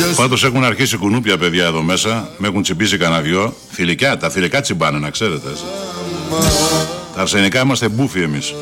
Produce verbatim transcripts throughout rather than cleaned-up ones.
Πάντως έχουν αρχίσει κουνούπια παιδιά εδώ μέσα. Με έχουν τσιμπήσει κανένα δυο. Θηλυκά, τα θηλυκά τσιμπάνε να ξέρετε. Τα αρσενικά είμαστε μπούφοι εμείς.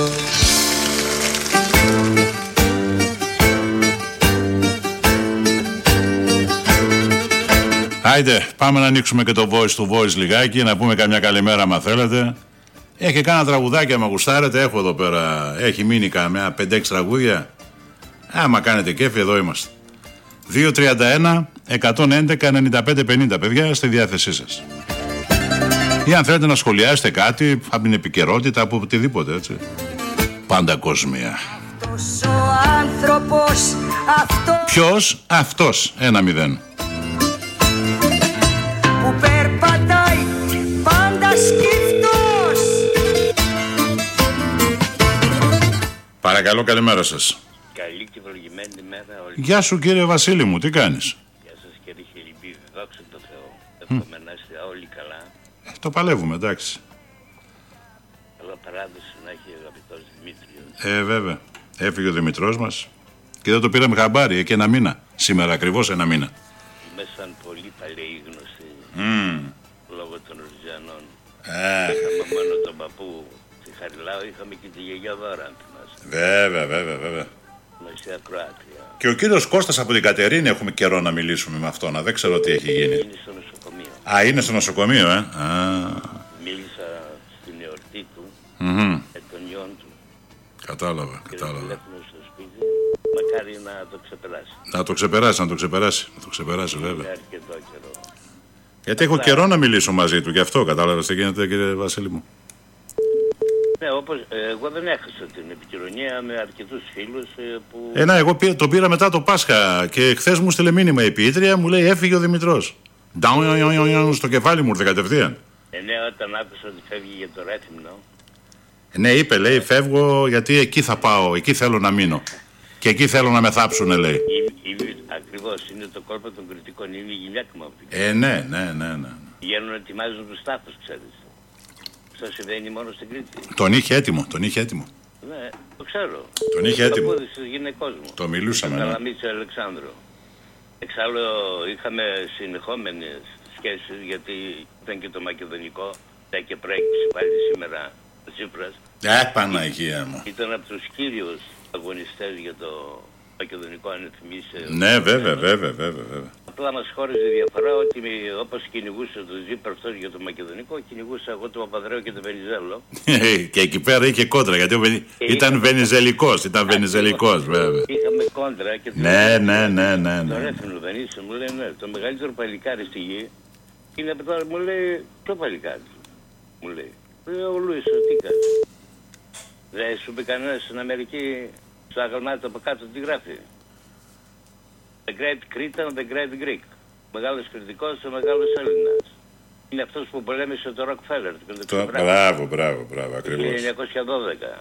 Άιντε, πάμε να ανοίξουμε και το voice to voice λιγάκι, να πούμε καμιά καλημέρα άμα θέλετε. Έχει κάνα τραγουδάκι άμα γουστάρετε, έχω εδώ πέρα, έχει μείνει καμιά πέντε έξι τραγούδια. Άμα κάνετε κέφι, εδώ είμαστε. δύο τριάντα ένα εκατόν έντεκα ενενήντα πέντε πενήντα παιδιά στη διάθεσή σας. Ή αν θέλετε να σχολιάσετε κάτι από την επικαιρότητα, από οτιδήποτε έτσι. Πάντα κόσμια. Αυτός ο άνθρωπος, αυτό... Ποιος? Αυτός, ένα μηδέν. Που περπατάει πάντα σκύφτος. Παρακαλώ, καλημέρα σας. Καλή και ευλογημένη μέρα όλοι. Γεια σου κύριε Βασίλη μου, τι κάνεις? Γεια σας κύριε Χελιμπίδη, δόξα τω Θεώ. Εύχομαι να είστε όλοι καλά. Ε, το παλεύουμε, εντάξει. Καλά παράδοση να έχει ο αγαπητός Δημήτριος. Ε, βέβαια. Έφυγε ο Δημητρός μας και δεν το πήραμε χαμπάρι, εκεί ένα μήνα. Σήμερα ακριβώς ένα μήνα. Είμαι σαν πολύ παλαιοί γνωστοί, mm. λόγω των Ριζιανών. Ε. Είχαμε μόνο τον παππού στη Χαριλάου, είχαμε και τη γιαγιά Δώρα, αν θυμάστε. Βέβαια, βέβαια, βέβαια. Γνωστή ακροάτρια. Και ο κύριος Κώστας από την Κατερίνη έχουμε καιρό να μιλήσουμε με αυτόν, δεν ξέρω τι έχει γίνει. Είναι στο νοσοκομείο. Α, είναι στο νοσοκομείο, ε. Α. Μίλησα στην εορτή του, mm-hmm. με τον γιον του. Κατάλαβα, κατάλαβα. Στο σπίτι, μακάρι να το ξεπεράσει. Να το ξεπεράσει, να το ξεπεράσει. Να το ξεπεράσει, βέβαια. Είναι αρκετό καιρό. Γιατί έχω καιρό να μιλήσω μαζί του, γι' αυτό κατάλαβα τι γίνεται, κύριε Βασίλη μου. Ναι, όπως εγώ δεν έχασα την επικοινωνία με αρκετούς φίλους που... Ε, να, εγώ πήρα, τον πήρα μετά το Πάσχα και χθες μου στείλε μήνυμα η ποιήτρια, μου λέει έφυγε ο Δημητρός. Ντάουν στο κεφάλι μου ήρθε κατευθείαν. Ε, ναι, όταν άκουσα ότι φεύγει για το Ρέθυμνο. Ε, ναι, είπε, λέει, φεύγω γιατί εκεί θα πάω, εκεί θέλω να μείνω. Και εκεί θέλω να με θάψουνε, λέει. Ακριβώς, είναι το κόλπο των κριτικών, είναι η γυναίκα μου. Ε, ναι, ναι, ναι, ναι. Βγαίνουν να ετοιμάζουν τους τάφους, ξέρεις. Αυτό συμβαίνει μόνο στην Κρήτη. Τον είχε έτοιμο, τον είχε έτοιμο. Ναι, το ξέρω. Τον είχε έτοιμο. Το μιλούσαμε. Το Καλαμίτσο Αλεξάνδρου. Εξάλλου είχαμε συνεχόμενες σχέσεις, γιατί ήταν και το μακεδονικό, και προέκυψε πάλι σήμερα ο Τσίπρας. Ε, Παναγία μου. Ήταν από τους κύριους αγωνιστές για το μακεδονικό, αν θυμίσαι. Ναι, βέβαια, βέβαια, βέβαια, βέβαια. Απλά μας χώριζε η διαφορά ότι όπως κυνηγούσε το Τσίπρα αυτός για το μακεδονικό, κυνηγούσα εγώ τον Παπαδρέο και τον Βενιζέλο. Και εκεί πέρα είχε κόντρα, γιατί ο Βενι... ήταν βενιζελικός, ήταν βενιζελικός, βέβαια. Είχαμε κόντρα και... Ναι, ναι, ναι, ναι. Το Ρέθυμνο δεν είσαι, μου λέει, ναι, το μεγαλύτερο παλικάρι στη γη είναι από τώρα, μου λέει, ποιο παλικάρι, μου λέει. Λέει, ο Λούις, τι κάνει. Δεν σου πει κανένας στην Αμερική, στο αγαλμάτι από κάτω τι γράφει. The Great Cretan, the Great Greek. Μεγάλος κριτικός, ο μεγάλος Έλληνας. Είναι αυτός που πολέμησε το Rockefeller. Το, το μπράβο, μπράβο, μπράβο, ακριβώς. Το χίλια εννιακόσια δώδεκα.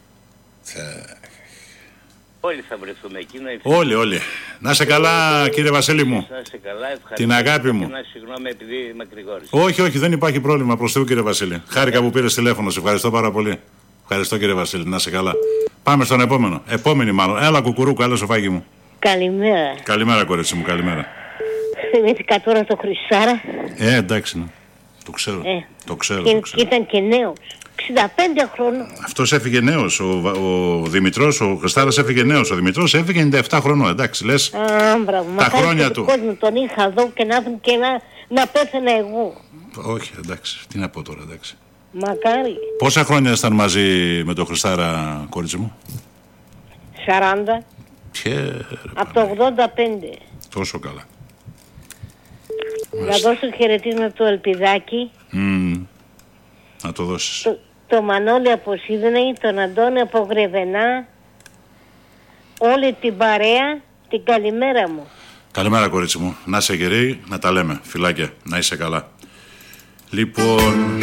Όλοι θα βρεθούμε εκεί. Να όλοι, όλοι. Να είσαι καλά, κύριε Βασίλη μου. Να είσαι καλά, ευχαριστώ. Την αγάπη μου. Να συγγνώμη επειδή μακρηγόρησα. Όχι, όχι, δεν υπάρχει πρόβλημα. Προς Θεού, κύριε Βασίλη. Χάρηκα που πήρες τηλέφωνο. Σε ευχαριστώ πάρα πολύ. Ευχαριστώ, κύριε Βασίλη. Να είσαι καλά. Πάμε στον επόμενο. Επόμενη, μάλλον. Έλα, κουκουρούκου, έλα, σοφάκι μου. Καλημέρα. Καλημέρα, κορίτσι μου, καλημέρα. Θυμήθηκα τώρα το Χρυσάρα. Ε, εντάξει, ναι. Το ξέρω. Ε, το ξέρω. Και, το ξέρω. και ήταν και νέος. εξήντα πέντε χρόνων. Αυτός έφυγε νέος. Ο, ο Δημητρός, ο Χριστάρας έφυγε νέος. Ο Δημητρός έφυγε ενενήντα επτά χρονών. Εντάξει, λες. Α, μπράβο. Τα χρόνια του. Κόσμο τον είχα εδώ και να, και να, να πέθαινα εγώ. Όχι, εντάξει. Τι να πω τώρα, εντάξει. Μακάρι. Πόσα χρόνια ήσταν μαζί με τον Χριστάρα, κορίτσι μου? σαράντα. Και... Από το ογδόντα πέντε. Τόσο καλά. Να δώσω χαιρετίσμα του Ελπιδάκη. Mm. Να το δώσεις. Το, το Μανώλη από Σίδνεϊ, τον Αντώνη από Γρεβενά. Όλη την παρέα, την καλημέρα μου. Καλημέρα, κορίτσι μου. Να είσαι γερή, να τα λέμε. Φιλάκια, να είσαι καλά. Λοιπόν...